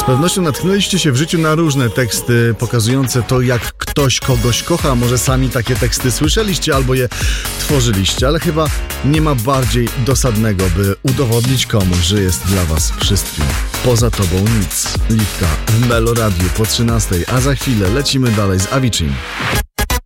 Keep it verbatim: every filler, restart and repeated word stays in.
pewnością natknęliście się w życiu na różne teksty pokazujące to, jak ktoś kogoś kocha. Może sami takie teksty słyszeliście albo je tworzyliście, ale chyba nie ma bardziej dosadnego, by udowodnić komuś, że jest dla was wszystkim. Poza tobą nic. Liwka w Melo Radio po trzynastej, a za chwilę lecimy dalej z Avicii.